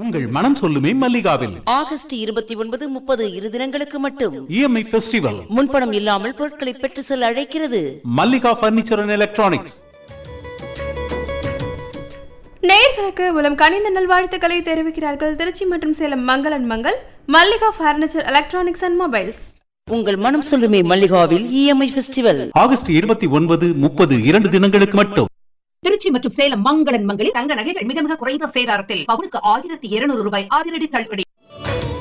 உங்கள் மனம் சொல்லுமே மல்லிகாவில் ஆகஸ்ட் 29, 30 இரு தினங்களுக்கு மட்டும் EMI ஃபெஸ்டிவல். முன்பணம் இல்லாமல் பொருட்களை பெற்று செல்ல அழைக்கிறது மல்லிகா பர்னிச்சர் அண்ட் எலக்ட்ரானிக்ஸ். நேயர்களுக்கு உலம் கனிந்த நல்வாழ்த்துக்களை தெரிவிக்கிறார்கள் திருச்சி மற்றும் சேலம் மங்களன் Mangal, Mallika furniture electronics and mobiles. உங்கள் மனம் சொல்லுமே மல்லிகாவில் EMI ஃபெஸ்டிவல் ஆகஸ்ட் 29, 30 2 தினங்களுக்கு மட்டும். திருச்சி மற்றும் சேலம் மங்களன் மங்களில் தங்க நகைகள் மிக மிக குறைந்த சேதாரத்தில் பவுனுக்கு 1200 ரூபாய் அதிரடி தள்ளுபடி.